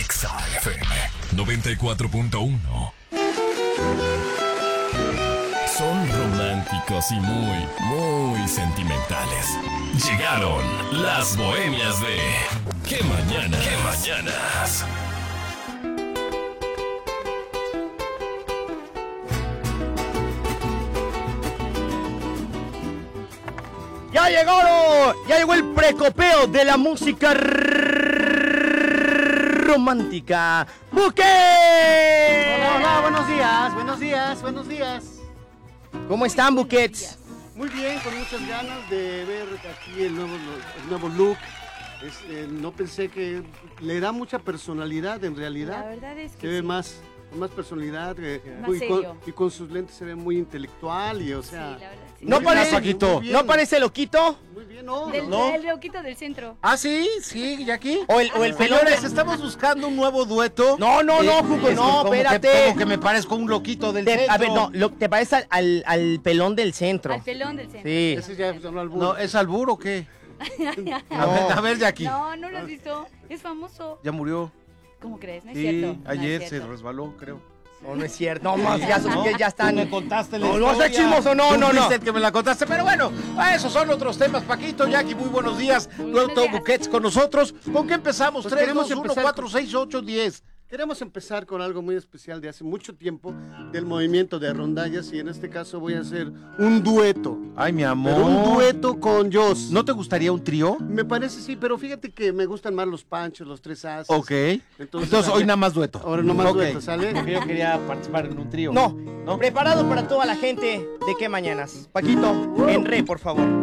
Exa FM 94.1. Son románticos y muy sentimentales. Llegaron las bohemias de ¿Qué mañanas? ¿Qué mañanas? ¡Ya llegaron! ¡Ya llegó el precopeo de la música romántica! ¡Buque! Hola, hola, buenos días. ¿Cómo están, Buquets? Muy bien, con muchas ganas de ver aquí el nuevo look. No pensé que le da mucha personalidad en realidad. La verdad es que se ve sí. más personalidad. Más serio. Y con sus lentes se ve muy intelectual y o Sí, sea... la verdad, sí. ¿No muy parece, bien, muy bien. ¿No parece loquito? Muy bien, no. Del loquito del centro. Ah, sí, Jackie. ¿O el pelón? Señores, estamos buscando un nuevo dueto. No, Jugo, es no, como espérate. como que me parezco un loquito del centro. A ver, no, te parece al pelón del centro. Al pelón del centro. Sí. Ese ya es al No, ¿es albur o qué? A ver, Jackie. No lo has visto. Es famoso. Ya murió. ¿Cómo crees? No es Sí, cierto. No es ayer se cierto. resbaló, creo. No es cierto. No, más, ya están. Tú me contaste la No, historia. está chismoso, no. Tú fuiste el que me la contaste, pero bueno, esos son otros temas. Paquito, Jackie, muy buenos días. Muy Luego buenos todo días. Buquets con nosotros. ¿Con qué empezamos? Pues 3, queremos 2, 1, empezar 4, 6, 8, 10. Queremos empezar con algo muy especial de hace mucho tiempo, del movimiento de rondallas, y en este caso voy a hacer un dueto. Ay, mi amor. Pero un dueto con Joss. ¿No te gustaría un trío? Me parece sí, pero fíjate que me gustan más los panchos, los tres ases. Ok. Entonces, hoy nada más dueto. Ahora nomás Ok. dueto, ¿sale? Porque yo quería participar en un trío. No, preparado para toda la gente de qué mañanas. Paquito, en re, por favor.